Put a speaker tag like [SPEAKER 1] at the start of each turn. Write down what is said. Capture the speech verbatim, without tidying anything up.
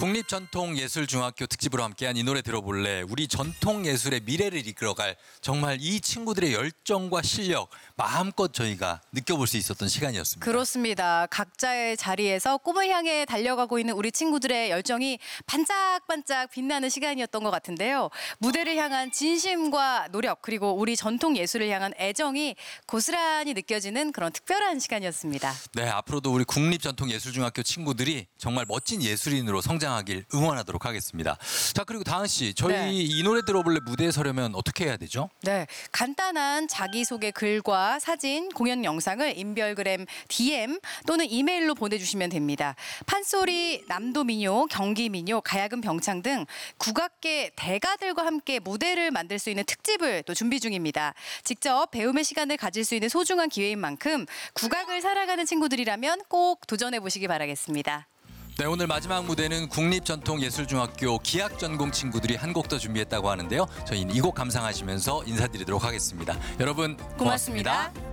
[SPEAKER 1] 국립전통예술중학교 특집으로 함께한 이 노래 들어볼래. 우리 전통예술의 미래를 이끌어갈 정말 이 친구들의 열정과 실력 마음껏 저희가 느껴볼 수 있었던 시간이었습니다.
[SPEAKER 2] 그렇습니다. 각자의 자리에서 꿈을 향해 달려가고 있는 우리 친구들의 열정이 반짝반짝 빛나는 시간이었던 것 같은데요. 무대를 향한 진심과 노력 그리고 우리 전통예술을 향한 애정이 고스란히 느껴지는 그런 특별한 시간이었습니다.
[SPEAKER 1] 네, 앞으로도 우리 국립전통예술중학교 친구들이 정말 멋진 예술인으로 성장하길 응원하도록 하겠습니다. 자, 그리고 다은 씨, 저희
[SPEAKER 2] 네.
[SPEAKER 1] 이 노래 들어볼래 무대에 서려면 어떻게 해야 되죠?
[SPEAKER 2] 네, 간단한 자기소개 글과 사진, 공연 영상을 인별그램 디엠 또는 이메일로 보내주시면 됩니다. 판소리, 남도민요, 경기민요, 가야금 병창 등 국악계 대가들과 함께 무대를 만들 수 있는 특집을 또 준비 중입니다. 직접 배움의 시간을 가질 수 있는 소중한 기회인 만큼 국악을 사랑하는 친구들이라면 꼭 도전해 보시기 바라겠습니다.
[SPEAKER 1] 네, 오늘 마지막 무대는 국립전통예술중학교 기악전공 친구들이 한 곡 더 준비했다고 하는데요. 저희는 이 곡 감상하시면서 인사드리도록 하겠습니다. 여러분 고맙습니다.
[SPEAKER 2] 고맙습니다.